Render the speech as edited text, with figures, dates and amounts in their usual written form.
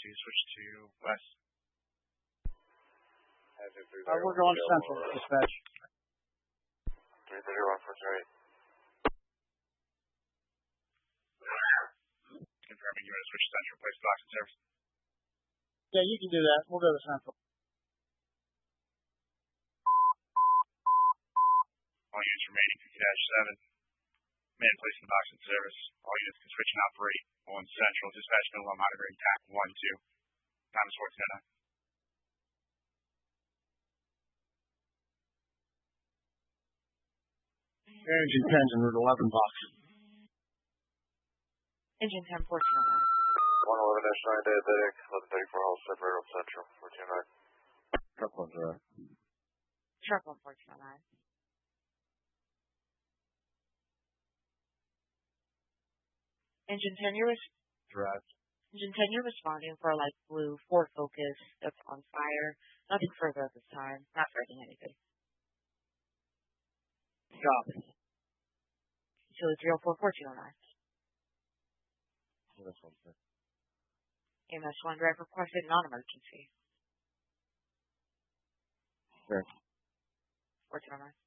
to switch to west. We're going central, dispatch. 331 for right. Confirming you want to switch to central, place box and service. Yeah, you can do that. We'll go to central. All units remaining 50-7. Man placing the box in service. All units can switch and operate on central. Dispatch middle on monitoring TAC 1-2. Time is 1409. Engine 10's in Route 11 box. Engine 10, 1409. 111-9 diabetic, 1134 all separator of central, 1409. Truck 1 direct. Truck 1, 1409. Engine 10, Direct. Engine 10, you're responding for a light blue Ford Focus that's on fire. Nothing further at this time. Not threatening anything. Copy. Chili 304, 1409. That's 1 sec. AMS 1 drive requested non-emergency. Sure. 1409.